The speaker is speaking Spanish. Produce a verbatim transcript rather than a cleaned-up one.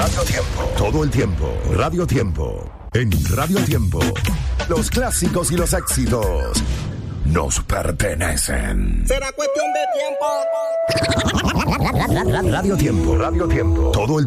Radio Tiempo. Todo el tiempo. Radio Tiempo. En Radio Tiempo. Los clásicos y los éxitos nos pertenecen. Será cuestión de tiempo. Radio Tiempo. Radio Tiempo. Todo el